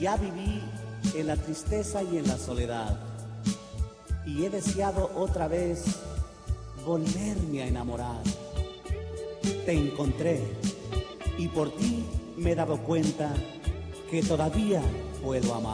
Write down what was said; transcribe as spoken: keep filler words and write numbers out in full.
Ya viví en la tristeza y en la soledad, y he deseado otra vez volverme a enamorar. Te encontré, y por ti me he dado cuenta que todavía puedo amar.